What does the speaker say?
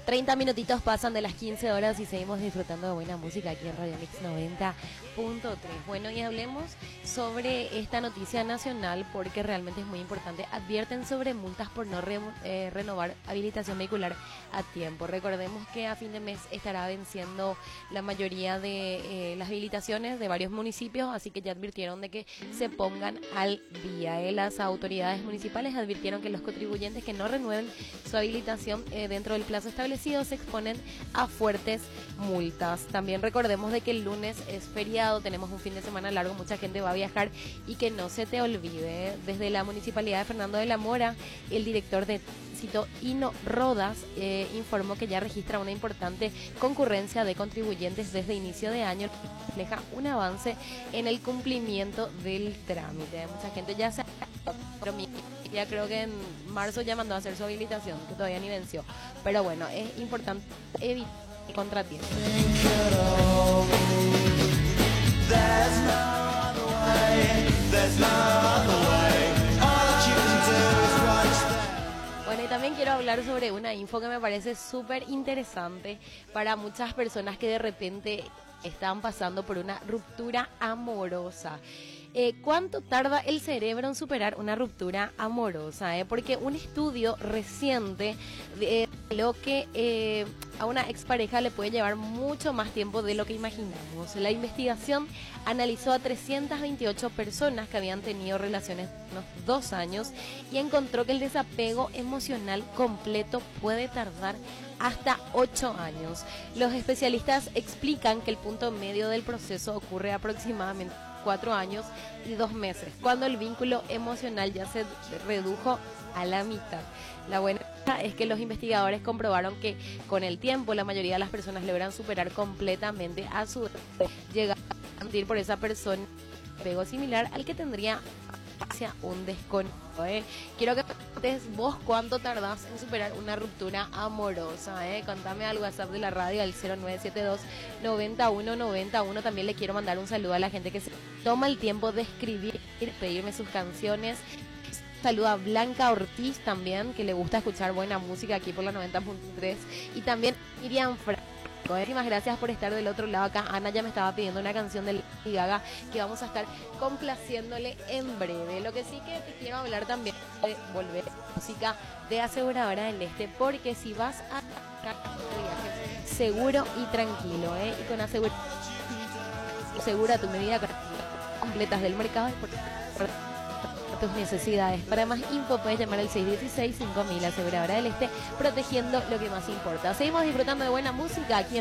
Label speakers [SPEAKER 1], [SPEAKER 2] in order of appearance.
[SPEAKER 1] 30 minutitos pasan de las 15 horas y seguimos disfrutando de buena música aquí en Radio Mix 90.3. Bueno, y hablemos sobre esta noticia nacional porque realmente es muy importante. Advierten sobre multas por no renovar habilitación vehicular a tiempo. Recordemos que a fin de mes estará venciendo la mayoría de las habilitaciones de varios municipios, así que ya advirtieron de que se pongan al día. Las autoridades municipales advirtieron que los contribuyentes que no renueven su habilitación dentro del plazo establecido se exponen a fuertes multas. También recordemos de que el lunes es feriado, tenemos un fin de semana largo, mucha gente va a viajar y que no se te olvide. Desde la Municipalidad de Fernando de la Mora, el director de Tránsito, Hino Rodas, informó que ya registra una importante concurrencia de contribuyentes desde inicio de año, refleja un avance en el cumplimiento del trámite. Mucha gente ya se... Ya creo que en marzo ya mandó a hacer su habilitación, que todavía ni venció. Pero bueno, es importante evitar contratiempos. Bueno, y también quiero hablar sobre una info que me parece súper interesante para muchas personas que de repente están pasando por una ruptura amorosa. ¿Cuánto tarda el cerebro en superar una ruptura amorosa? Porque un estudio reciente lo que a una expareja le puede llevar mucho más tiempo de lo que imaginamos. La investigación analizó a 328 personas que habían tenido relaciones de unos 2 años y encontró que el desapego emocional completo puede tardar hasta 8 años. Los especialistas explican que el punto medio del proceso ocurre aproximadamente 4 años y 2 meses, cuando el vínculo emocional ya se redujo a la mitad. La buena es que los investigadores comprobaron que con el tiempo la mayoría de las personas logran superar completamente a su llegar a sentir por esa persona un apego similar al que tendría hacia un desconocido. Quiero que preguntes vos cuánto tardás en superar una ruptura amorosa. Contame al WhatsApp de la radio al 0972-9191. También le quiero mandar un saludo a la gente que se toma el tiempo de escribir, pedirme sus canciones. Saluda a Blanca Ortiz también, que le gusta escuchar buena música aquí por la 90.3. Y también Miriam Franco. Muchísimas gracias por estar del otro lado acá. Ana ya me estaba pidiendo una canción de Lady Gaga que vamos a estar complaciéndole en breve. Lo que sí que te quiero hablar también de volver a la música de Aseguradora del Este, porque si vas a viajes seguro y tranquilo, y con asegura tu medida completas del mercado y por tus necesidades. Para más info puedes llamar al 616-5000. Aseguradora del Este, protegiendo lo que más importa. Seguimos disfrutando de buena música aquí en